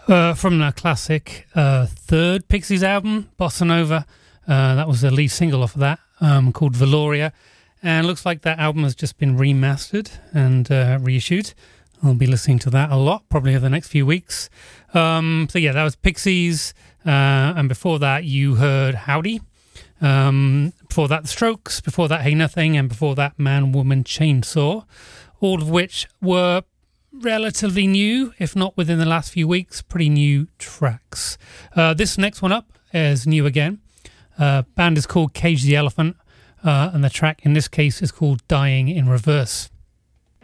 From the classic third Pixies album, Bossa Nova. That was the lead single off of that, called Valoria. And it looks like that album has just been remastered and reissued. I'll be listening to that a lot, probably over the next few weeks. So yeah, that was Pixies. And before that, you heard Howdy. Before that, The Strokes. Before that, Hey Nothing. And before that, Man, Woman, Chainsaw. All of which were relatively new, if not within the last few weeks, pretty new tracks. This next one up is new again. Band is called Cage the Elephant, and the track in this case is called Dying in Reverse.